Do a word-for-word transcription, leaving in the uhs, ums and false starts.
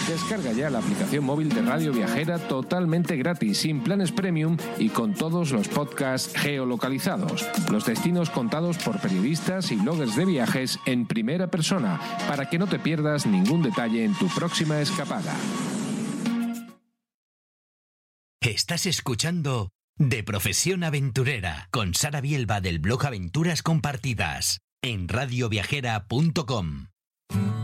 Descarga ya la aplicación móvil de Radio Viajera totalmente gratis, sin planes premium y con todos los podcasts geolocalizados. Los destinos contados por periodistas y bloggers de viajes en primera persona, para que no te pierdas ningún detalle en tu próxima escapada. Estás escuchando De Profesión Aventurera con Sara Bielba del blog Aventuras Compartidas en radio viajera punto com.